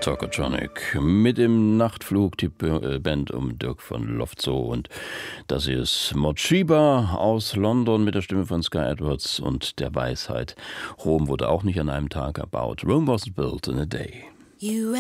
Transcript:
Tokotronic mit im Nachtflug, die Band um Dirk von Lofzow, und das hier ist Mochiba aus London mit der Stimme von Sky Edwards und der Weisheit. Rom wurde auch nicht an einem Tag erbaut. Rome wasn't built in a day.